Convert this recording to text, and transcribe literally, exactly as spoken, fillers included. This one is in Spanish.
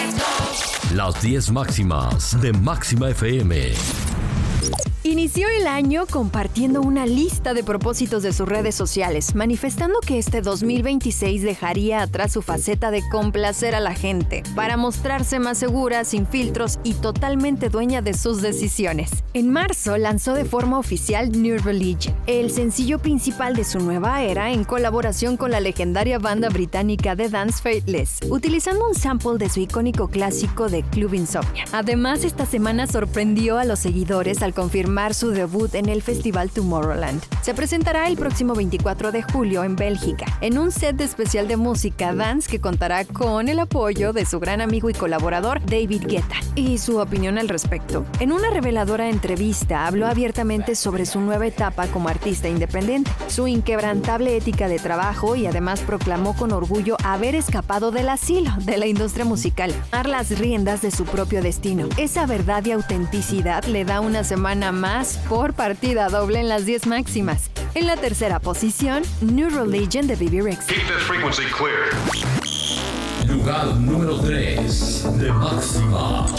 Las diez máximas de Máxima F M. Inició el año compartiendo una lista de propósitos de sus redes sociales, manifestando que este dos mil veintiséis dejaría atrás su faceta de complacer a la gente, para mostrarse más segura, sin filtros y totalmente dueña de sus decisiones. En marzo lanzó de forma oficial New Religion, el sencillo principal de su nueva era en colaboración con la legendaria banda británica The Dance Faithless, utilizando un sample de su icónico clásico de Club Insomnia. Además, esta semana sorprendió a los seguidores al confirmar su debut en el festival Tomorrowland. Se presentará el próximo veinticuatro de julio en Bélgica, en un set de especial de música dance que contará con el apoyo de su gran amigo y colaborador David Guetta. Y su opinión al respecto. En una reveladora entrevista habló abiertamente sobre su nueva etapa como artista independiente, su inquebrantable ética de trabajo y además proclamó con orgullo haber escapado del asilo de la industria musical, tomar las riendas de su propio destino. Esa verdad y autenticidad le da una semana más por partida doble en las diez máximas. En la tercera posición, New Religion de Bebe Rexha. Keep this frequency clear. Lugar número tres de Máxima.